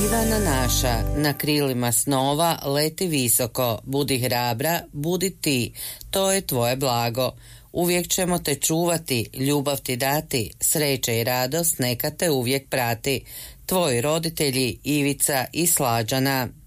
Ivana naša, na krilima snova leti visoko, budi hrabra, budi ti, to je tvoje blago. Uvijek ćemo te čuvati, ljubav ti dati, sreće i radost neka te uvijek prati. Tvoji roditelji Ivica i Slađana.